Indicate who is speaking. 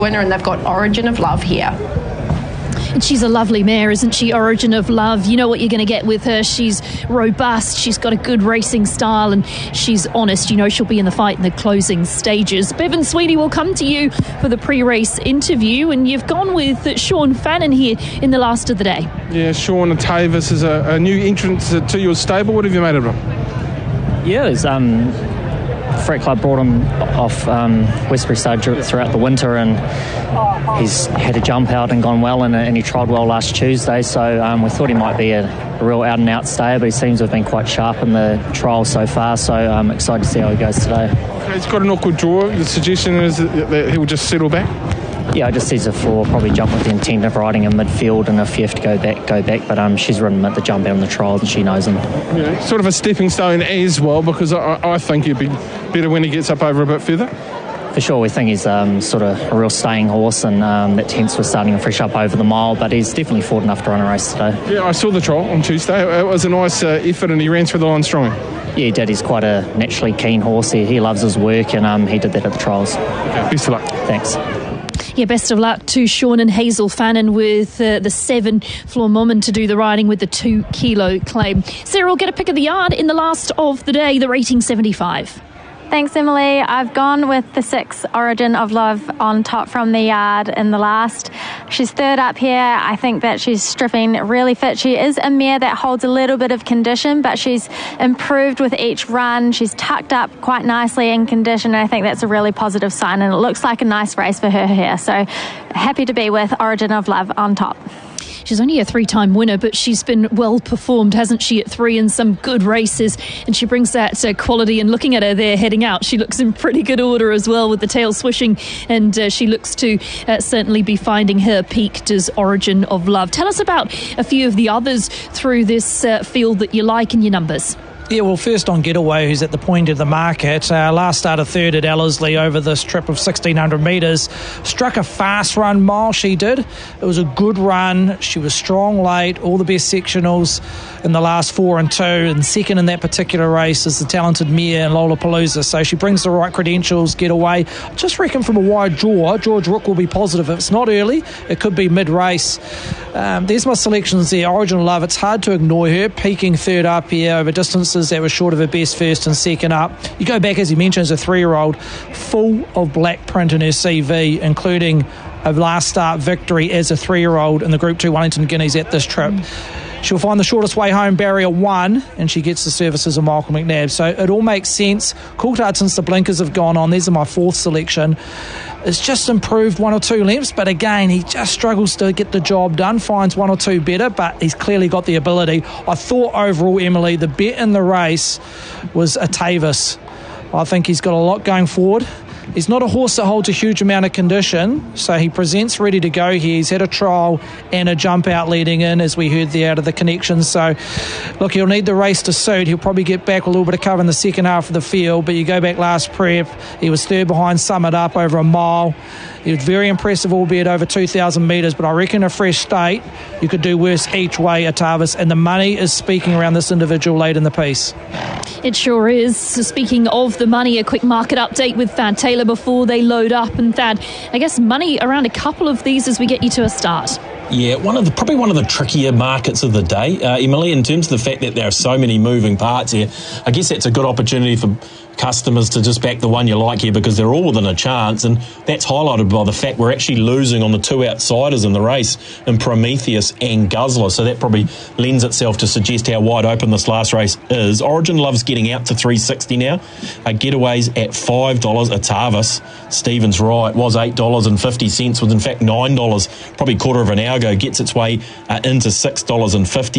Speaker 1: winner, and they've got Origin of Love here.
Speaker 2: And she's a lovely mare, isn't she? Origin of Love. You know what you're going to get with her. She's robust. She's got a good racing style, and she's honest. You know she'll be in the fight in the closing stages. Bevan Sweeney will come to you for the pre-race interview, and you've gone with Sean Fannin here in the last of the day.
Speaker 3: Yeah, Sean Atavis is a new entrant to your stable. What have you made of him?
Speaker 4: Yeah, there's Freight Club brought him off Westbury Stud throughout the winter, and he's had a jump out and gone well, and he trialled well last Tuesday, so we thought he might be a real out-and-out stayer, but he seems to have been quite sharp in the trial so far, so I'm excited to see how he goes today.
Speaker 3: Okay, he's got an awkward draw. The suggestion is that he'll just settle back?
Speaker 4: Yeah, I just see the floor, probably jump with the intent of riding in midfield, and if you have to go back, but she's ridden him at the jump out on the trials and she knows him.
Speaker 3: Yeah, sort of a stepping stone as well, because I think he'd be better when he gets up over a bit further.
Speaker 4: For sure, we think he's sort of a real staying horse, and that tense was starting to fresh up over the mile, but he's definitely forward enough to run a race today. Yeah,
Speaker 3: I saw the trial on Tuesday. It was a nice effort, and he ran through the line strong.
Speaker 4: Yeah, he did. He's quite a naturally keen horse. He loves his work, and he did that at the trials.
Speaker 3: Okay, best of luck.
Speaker 4: Thanks.
Speaker 2: Yeah, best of luck to Sean and Hazel Fannin with the 7 Floor Moment to do the riding with the 2 kilo claim. Sarah will get a pick of the yard in the last of the day, the rating 75.
Speaker 5: Thanks, Emily. I've gone with the 6 Origin of Love on top from the yard in the last. She's third up here. I think that she's stripping really fit. She is a mare that holds a little bit of condition, but she's improved with each run. She's tucked up quite nicely in condition, and I think that's a really positive sign, and it looks like a nice race for her here. So happy to be with Origin of Love on top.
Speaker 2: She's only a 3-time winner, but she's been well performed, hasn't she, at 3 in some good races, and she brings that quality. And looking at her there heading out, she looks in pretty good order as well, with the tail swishing, and she looks to certainly be finding her peak. Does Origin of Love. Tell us about a few of the others through this field that you like in your numbers.
Speaker 6: Yeah, well, first on Getaway, who's at the point of the market. Last started third at Ellerslie over this trip of 1,600 metres. Struck a fast run mile, she did. It was a good run. She was strong late, all the best sectionals in the last 4 and 2. And second in that particular race is the talented mare in Lollapalooza. So she brings the right credentials, Getaway. I just reckon from a wide draw, George Rook will be positive. If it's not early, it could be mid-race. There's my selections there. Origin of Love, it's hard to ignore her, peaking third up here over distances that was short of her best first and second up. You go back, as you mentioned, as a 3-year-old, full of black print in her CV, including a last start victory as a 3-year-old in the Group 2 Wellington Guineas at this trip. She'll find the shortest way home, barrier 1, and she gets the services of Michael McNabb. So it all makes sense. Coulthard, since the blinkers have gone on, these are my 4th selection. It's just improved 1 or 2 lengths, but again, he just struggles to get the job done, finds 1 or 2 better, but he's clearly got the ability. I thought overall, Emily, the bet in the race was Atavis. I think he's got a lot going forward. He's not a horse that holds a huge amount of condition, so he presents ready to go here. He's had a trial and a jump out leading in, as we heard there out of the connection. So, look, he'll need the race to suit. He'll probably get back a little bit of cover in the second half of the field, but you go back last prep, he was third behind Summit Up over a mile. He was very impressive, albeit over 2,000 metres, but I reckon a fresh state, you could do worse each way at Tavis, and the money is speaking around this individual late in the piece.
Speaker 2: It sure is. So speaking of the money, a quick market update with Thad Taylor before they load up. And Thad, I guess money around a couple of these as we get you to a start.
Speaker 7: Yeah, probably one of the trickier markets of the day, Emily, in terms of the fact that there are so many moving parts here. I guess that's a good opportunity for customers to just back the one you like here, because they're all within a chance, and that's highlighted by the fact we're actually losing on the 2 outsiders in the race in Prometheus and Guzzler, so that probably lends itself to suggest how wide open this last race is. Origin Love's getting out to $3.60 now. Getaway's at $5. Atavis, Stephen's right, was $8.50, was in fact $9 probably quarter of an hour ago, gets its way into $6.50.